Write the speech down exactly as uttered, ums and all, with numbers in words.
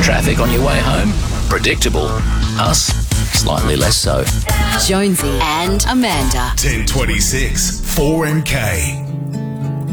Traffic on your way home? Predictable. Us? Slightly less so. Jonesy and Amanda. ten twenty-six, four M K.